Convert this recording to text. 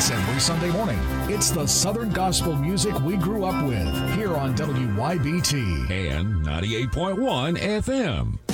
hits every Sunday morning. It's the Southern gospel music we grew up with here on WYBT and 98.1 FM.